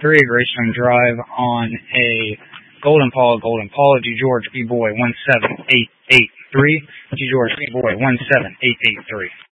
Greystone Drive on a Golden Paul, G. George B. Boy 17883, G. George B. Boy 17883.